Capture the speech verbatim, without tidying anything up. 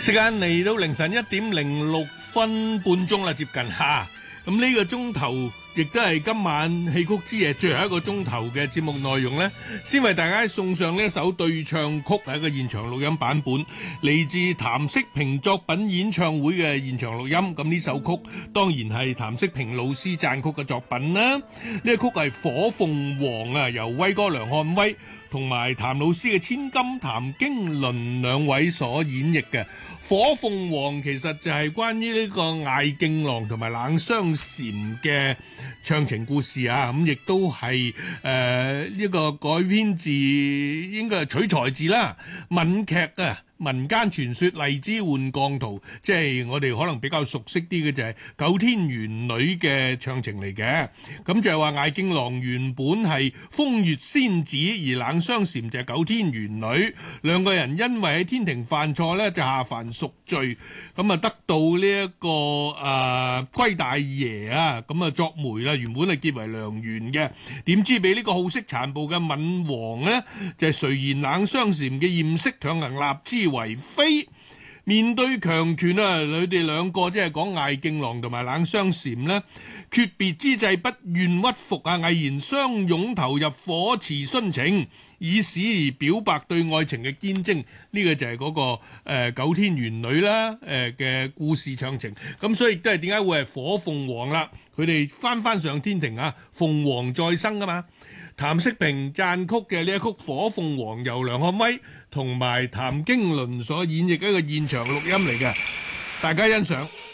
時間嚟到凌晨一點零六分半鐘啦，接近吓。咁呢個鐘頭亦都係今晚戲曲之夜最後一個鐘頭嘅節目內容呢，先為大家送上呢一首對唱曲，係一個現場錄音版本，嚟自譚式平作品演唱會嘅現場錄音。咁呢首曲當然係譚式平老師撰曲嘅作品啦。呢個曲係《火鳳凰》啊，由威哥梁漢威同埋譚老師嘅千金譚經綸兩位所演繹嘅《火鳳凰》，其實就係關於呢個艾敬郎同埋冷湘禪嘅唱情故事啊。咁亦都係誒呢個改編自，應該係取材自啦閩劇啊。民間傳說荔枝換降圖，即係我哋可能比較熟悉啲嘅就係九天玄女嘅唱情嚟嘅。咁就係話艾敬郎原本係風月仙子，而冷湘禪就係九天玄女，兩個人因為喺天庭犯錯呢，就下凡贖罪，咁啊得到呢、這、一個誒龜、呃、大爺啊，咁啊作媒啦，原本係結為良緣嘅，點知俾呢個好色殘暴嘅敏王呢，就係垂涎冷湘禪嘅艷色，強行立之為妃。面對強權啊，佢哋兩個即係講艾敬郎同埋冷湘禪呢，訣別之際不願屈服啊，毅然相擁投入火池殉情，以史而表白對愛情嘅堅貞。呢、這個就係嗰、那個、呃、九天玄女啦誒嘅、呃、故事唱情。咁所以亦都係點解會係火鳳凰啦？佢哋翻翻上天庭啊，鳳凰再生啊嘛。譚式平撰曲嘅呢一曲《火鳳凰》，由梁漢威同埋譚經綸所演繹嘅一個現場錄音嚟嘅，大家欣賞。